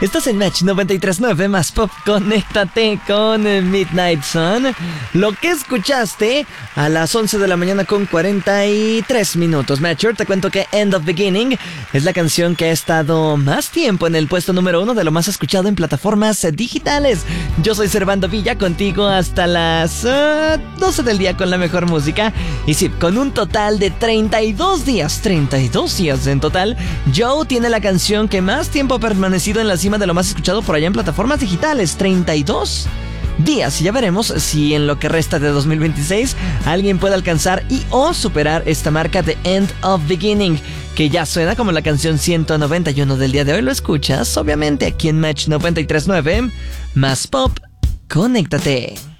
Estás en Match 93.9 más pop, conéctate con Midnight Sun. Lo que escuchaste a las 11 de la mañana con 43 minutos. Matcher, te cuento que End of Beginning es la canción que ha estado más tiempo en el puesto número 1 de lo más escuchado en plataformas digitales. Yo soy Servando Villa, contigo hasta las 12 del día con la mejor música. Y sí, con un total de 32 días en total, Joe tiene la canción que más tiempo ha permanecido en la cima de lo más escuchado por allá en plataformas digitales. 32 días. Y ya veremos si en lo que resta de 2026 alguien puede alcanzar y o superar esta marca de End of Beginning, que ya suena como la canción 191 del día de hoy. Lo escuchas obviamente aquí en Match 93.9 más pop. Conéctate.